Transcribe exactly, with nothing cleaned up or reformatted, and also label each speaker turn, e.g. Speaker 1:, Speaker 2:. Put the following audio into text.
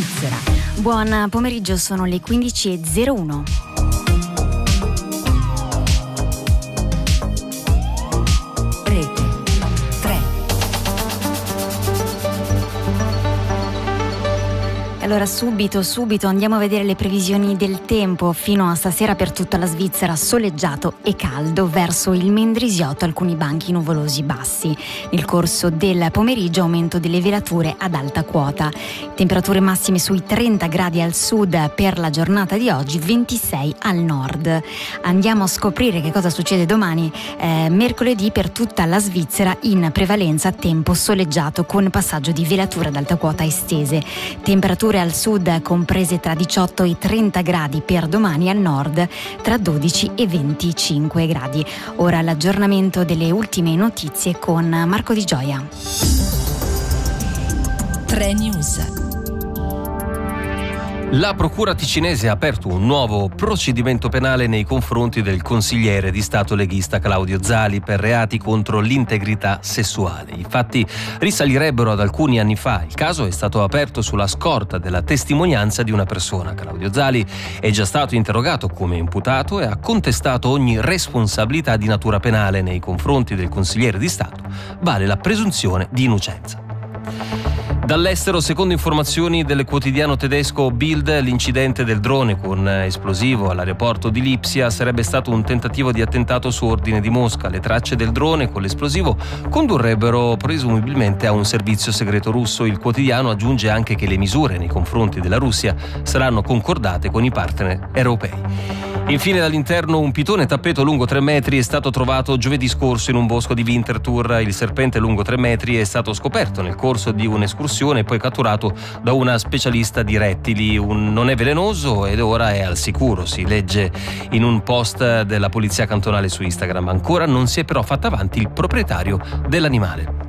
Speaker 1: Svizzera. Buon pomeriggio, sono le quindici e zero uno. Rete tre. Allora subito, subito andiamo a vedere le previsioni del tempo. Fino a stasera per tutta la Svizzera soleggiato e caldo, verso il Mendrisiotto alcuni banchi nuvolosi bassi. Nel corso del pomeriggio aumento delle velature ad alta quota. Temperature massime sui trenta gradi al sud per la giornata di oggi, ventisei al nord. Andiamo a scoprire che cosa succede domani, eh, mercoledì, per tutta la Svizzera. In prevalenza tempo soleggiato con passaggio di velature ad alta quota estese. Temperature al sud comprese tra diciotto e trenta gradi per domani, al nord tra dodici e venticinque gradi. Ora l'aggiornamento delle ultime notizie con Marco Di Gioia.
Speaker 2: tre News.
Speaker 3: La Procura ticinese ha aperto un nuovo procedimento penale nei confronti del consigliere di Stato leghista Claudio Zali per reati contro l'integrità sessuale. I fatti risalirebbero ad alcuni anni fa. Il caso è stato aperto sulla scorta della testimonianza di una persona. Claudio Zali è già stato interrogato come imputato e ha contestato ogni responsabilità di natura penale nei confronti del consigliere di Stato. Vale la presunzione di innocenza. Dall'estero, secondo informazioni del quotidiano tedesco Bild, l'incidente del drone con esplosivo all'aeroporto di Lipsia sarebbe stato un tentativo di attentato su ordine di Mosca. Le tracce del drone con l'esplosivo condurrebbero presumibilmente a un servizio segreto russo. Il quotidiano aggiunge anche che le misure nei confronti della Russia saranno concordate con i partner europei. Infine, dall'interno, un pitone tappeto lungo tre metri è stato trovato giovedì scorso in un bosco di Winterthur. Il serpente lungo tre metri è stato scoperto nel corso di un'escursione e poi catturato da una specialista di rettili. Un, non è velenoso ed ora è al sicuro, si legge in un post della polizia cantonale su Instagram. Ancora non si è però fatta avanti il proprietario dell'animale.